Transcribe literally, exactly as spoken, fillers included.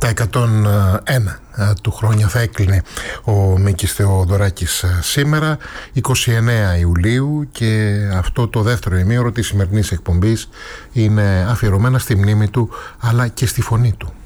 Τα εκατόν ένα του χρόνια θα έκλεινε ο Μίκης Θεοδωράκης σήμερα, είκοσι εννέα Ιουλίου, και αυτό το δεύτερο ημίωρο της σημερινής εκπομπής είναι αφιερωμένα στη μνήμη του αλλά και στη φωνή του.